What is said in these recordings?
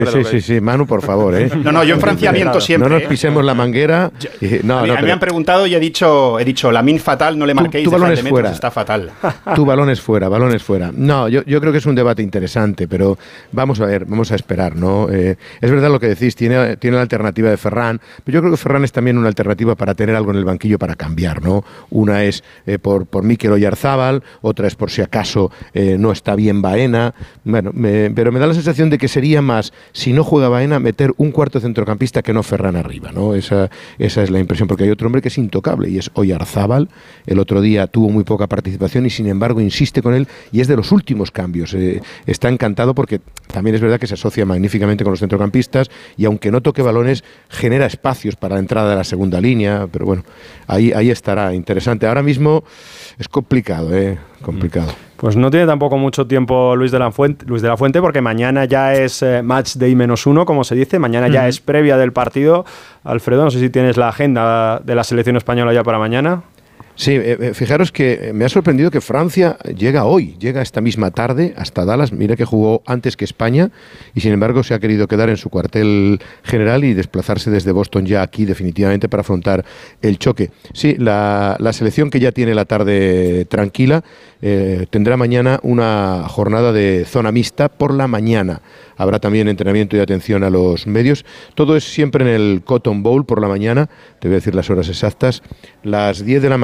Sí, Manu, por favor, ¿eh? No, yo en Francia miento siempre. No nos pisemos la manguera. A mí me han preguntado y he dicho, Lamine fatal, no le marquéis, tu balón es metros, fuera. está fatal. Tu balón es fuera. No, yo creo que es un debate interesante, pero vamos a esperar, ¿no? Es verdad lo que decís, tiene la alternativa de Ferran, pero yo creo que Ferran es también una alternativa para tener algo en el banquillo para cambiar, ¿no? Una es por Mikel Oyarzábal, otra es por si acaso no está bien Baena. Bueno, pero me da la sensación de que sería más, si no juega Baena, meter un cuarto centrocampista que no Ferran arriba, ¿no? Esa es la impresión, porque hay otro hombre que es intocable y es Oyarzábal. El otro día tuvo muy poca participación y sin embargo insiste con él y es de los últimos cambios. Está encantado porque también es verdad que se asocia magníficamente con los centrocampistas y aunque no toque balones, genera espacios para la entrada de la segunda línea, pero bueno, ahí estará interesante. Ahora mismo es complicado, complicado. Pues no tiene tampoco mucho tiempo Luis de la Fuente, porque mañana ya es match day -1, como se dice, mañana ya es previa del partido. Alfredo, no sé si tienes la agenda de la selección española ya para mañana. Sí, fijaros que me ha sorprendido que Francia llega esta misma tarde hasta Dallas. Mira que jugó antes que España y sin embargo se ha querido quedar en su cuartel general y desplazarse desde Boston ya aquí definitivamente para afrontar el choque. Sí, la selección que ya tiene la tarde tranquila tendrá mañana una jornada de zona mixta por la mañana. Habrá también entrenamiento y atención a los medios. Todo es siempre en el Cotton Bowl por la mañana. Te voy a decir las horas exactas. Las 10 de la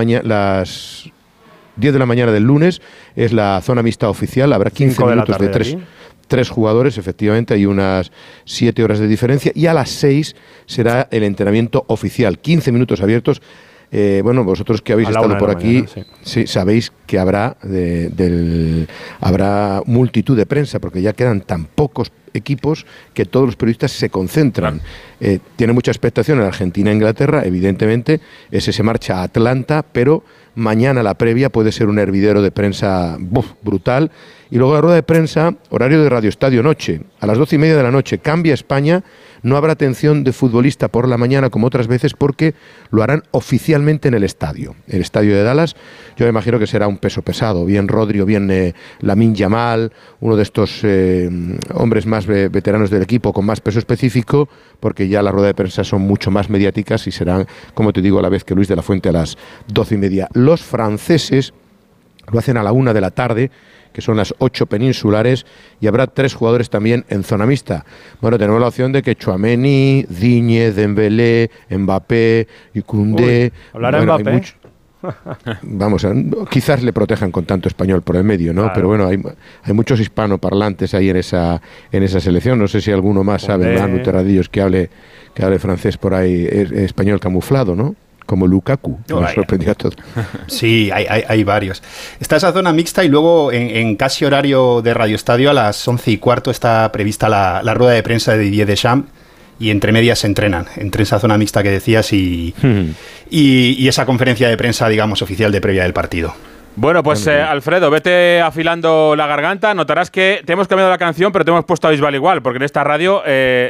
mañana del lunes es la zona mixta oficial. Habrá 15 minutos de tres jugadores, efectivamente, hay unas 7 horas de diferencia. Y a las 6 será el entrenamiento oficial. 15 minutos abiertos. Bueno, vosotros que habéis estado por aquí, sí, sabéis que habrá multitud de prensa, porque ya quedan tan pocos equipos que todos los periodistas se concentran. Tiene mucha expectación en Argentina e Inglaterra, evidentemente. Ese se marcha a Atlanta, pero mañana la previa puede ser un hervidero de prensa brutal. Y luego la rueda de prensa, horario de Radio Estadio Noche, a las 12:30 de la noche, cambia España. No habrá atención de futbolista por la mañana como otras veces porque lo harán oficialmente en el estadio de Dallas. Yo me imagino que será un peso pesado, bien Rodri o bien Lamine Yamal, uno de estos hombres más veteranos del equipo con más peso específico, porque ya la rueda de prensa son mucho más mediáticas y serán, como te digo, a la vez que Luis de la Fuente a las 12:30. Los franceses lo hacen a la 1 de la tarde, que son las 8 peninsulares, y habrá 3 jugadores también en zona mixta. Bueno, tenemos la opción de que Tchouaméni, Digne, Dembélé, Mbappé y Koundé... ¿Hablará Mbappé? Quizás le protejan con tanto español por el medio, ¿no? Claro. Pero bueno, hay muchos hispanoparlantes ahí en esa selección. No sé si alguno más sabe, Manu Terradillos, que hable francés por ahí, español camuflado, ¿no? Como Lukaku, que nos sorprendió a todos. Sí, hay varios. Está esa zona mixta y luego en casi horario de Radio Estadio a las 11:15 está prevista la rueda de prensa de Didier Deschamps y entre medias se entrenan, entre esa zona mixta que decías y esa conferencia de prensa, digamos, oficial de previa del partido. Bueno, pues Alfredo, vete afilando la garganta. Notarás que te hemos cambiado la canción, pero te hemos puesto a Bisbal igual, porque en esta radio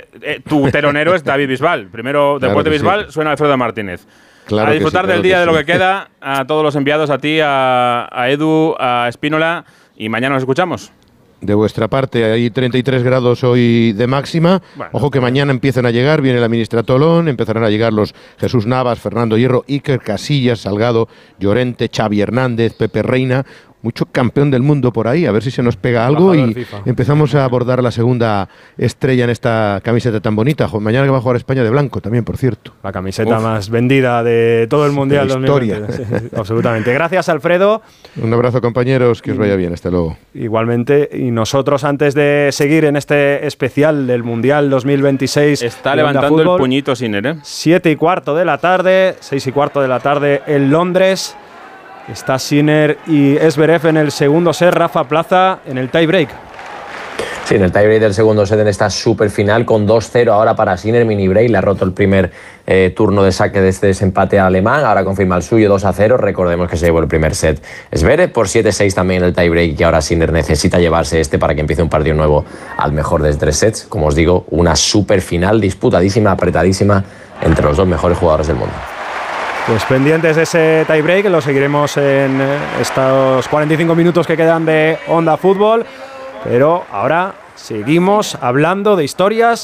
tu telonero es David Bisbal. Primero, después de Bisbal, suena Alfredo Martínez. Claro, a disfrutar del día de lo que queda, a todos los enviados, a ti, a Edu, a Espínola, y mañana nos escuchamos. De vuestra parte, hay 33 grados hoy de máxima. Bueno, ojo que mañana empiezan a llegar, viene la ministra Tolón, empezarán a llegar los Jesús Navas, Fernando Hierro, Iker Casillas, Salgado, Llorente, Xavi Hernández, Pepe Reina. Mucho campeón del mundo por ahí, a ver si se nos pega algo y empezamos a abordar la segunda estrella en esta camiseta tan bonita. Mañana que va a jugar España de blanco también, por cierto. La camiseta más vendida de todo el Mundial. De la historia. Sí, absolutamente. Gracias, Alfredo. Un abrazo, compañeros, que os vaya bien. Hasta luego. Igualmente. Y nosotros, antes de seguir en este especial del Mundial 2026... Está levantando el puñito Sinner, 7:15 de la tarde, 6:15 de la tarde en Londres. Está Sinner y Zverev en el segundo set, Rafa Plaza en el tie-break. Sí, en el tie-break del segundo set en esta super final con 2-0 ahora para Sinner, mini break, le ha roto el primer turno de saque de este desempate alemán, ahora confirma el suyo 2-0, recordemos que se llevó el primer set Zverev por 7-6 también en el tie-break y ahora Sinner necesita llevarse para que empiece un partido nuevo al mejor de 3 sets, como os digo, una super final disputadísima, apretadísima entre los dos mejores jugadores del mundo. Pues pendientes de ese tiebreak, lo seguiremos en estos 45 minutos que quedan de Onda Fútbol, pero ahora seguimos hablando de historias